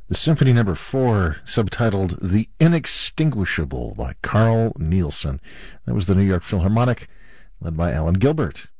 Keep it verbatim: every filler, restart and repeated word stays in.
The Symphony Number Four, subtitled The Inextinguishable by Carl Nielsen. That was the New York Philharmonic, led by Alan Gilbert.